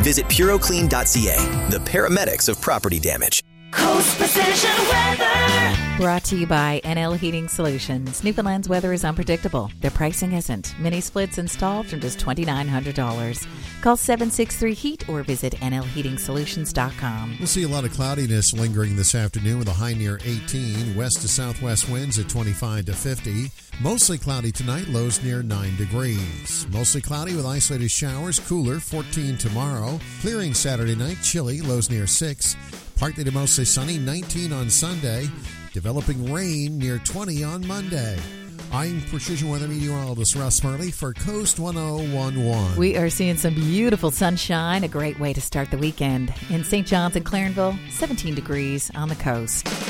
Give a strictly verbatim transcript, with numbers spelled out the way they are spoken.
Visit puro clean dot c a, the paramedics of property damage. Coast Precision Weather. Brought to you by N L Heating Solutions. Newfoundland's weather is unpredictable. Their pricing isn't. Mini splits installed from just two thousand nine hundred dollars. Call seven six three heat or visit N L heating solutions dot com. We'll see a lot of cloudiness lingering this afternoon with a high near eighteen. West to southwest winds at twenty-five to fifty. Mostly cloudy tonight, lows near nine degrees. Mostly cloudy with isolated showers, cooler, fourteen tomorrow. Clearing Saturday night, chilly, lows near six. Partly to mostly sunny, nineteen on Sunday. Developing rain near twenty on Monday. I'm Precision Weather Meteorologist Russ Murley for Coast one oh one point one. We are seeing some beautiful sunshine, a great way to start the weekend. In Saint John's and Clarenville, seventeen degrees on the coast.